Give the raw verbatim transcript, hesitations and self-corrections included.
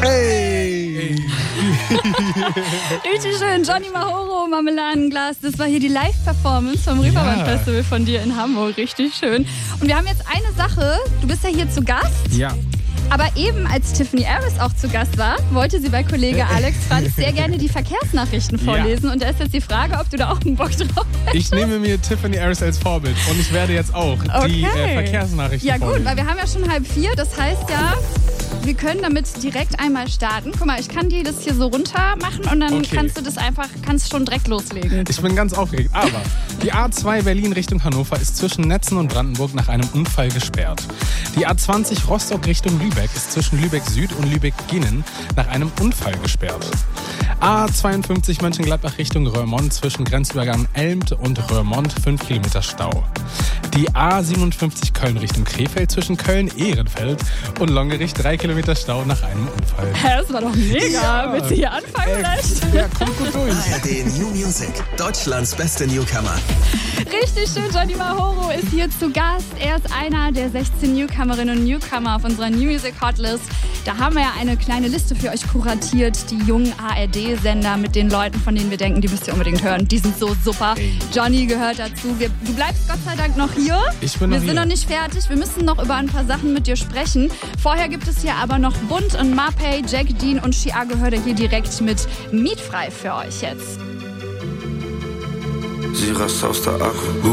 Hey! Richtig schön. Johnny Mahoro, Marmeladenglas. Das war hier die Live-Performance vom Reeperbahn-Festival von dir in Hamburg. Richtig schön. Und wir haben jetzt eine Sache. Du bist ja hier zu Gast. Ja. Aber eben, als Tiffany Harris auch zu Gast war, wollte sie bei Kollege Alex Franz sehr gerne die Verkehrsnachrichten vorlesen. Ja. Und da ist jetzt die Frage, ob du da auch einen Bock drauf hast. Ich nehme mir Tiffany Harris als Vorbild und ich werde jetzt auch okay. die äh, Verkehrsnachrichten Ja gut, vorlesen. weil wir haben ja schon halb vier. Das heißt ja, wir können damit direkt einmal starten. Guck mal, ich kann dir das hier so runter machen und dann Okay. kannst du das einfach, kannst schon direkt loslegen. Ich bin ganz aufgeregt. Aber die A zwei Berlin Richtung Hannover ist zwischen Netzen und Brandenburg nach einem Unfall gesperrt. Die A zwanzig Rostock Richtung Lübeck ist zwischen Lübeck Süd und Lübeck Ginnen nach einem Unfall gesperrt. A zweiundfünfzig Mönchengladbach Richtung Roermond zwischen Grenzübergang Elmt und Roermond fünf Kilometer Stau. Die A siebenundfünfzig Köln Richtung Krefeld zwischen Köln-Ehrenfeld und Longerich drei Kilometer Stau nach einem Unfall. Hä, das war doch mega. Ja. Willst du hier anfangen vielleicht? Ja, kommt gut durch. A R D New Music, Deutschlands beste Newcomer. Richtig schön, Johnny Mahoro ist hier zu Gast. Er ist einer der sechzehn Newcomerinnen und Newcomer auf unserer New Music Hotlist. Da haben wir ja eine kleine Liste für euch kuratiert, die jungen A R D-Sender mit den Leuten, von denen wir denken, die müsst ihr unbedingt hören. Die sind so super. Ey. Johnny gehört dazu. Wir, du bleibst Gott sei Dank noch hier. Ich bin noch wir sind hier. noch nicht fertig. Wir müssen noch über ein paar Sachen mit dir sprechen. Vorher gibt es hier aber noch Bunt und Marpay, Jack Dean und Chiago hört ihr hier direkt mit Mietfrei für euch jetzt. Sie rast aus der Akku.